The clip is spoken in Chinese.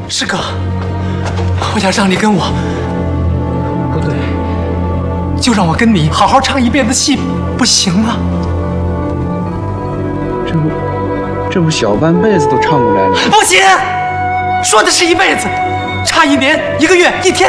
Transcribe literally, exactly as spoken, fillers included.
师哥，我想让你跟我，不对，就让我跟你好好唱一辈子戏，不行吗？ 这不，这不小半辈子都唱过来了。 不行，说的是一辈子，差一年、一个月、一天，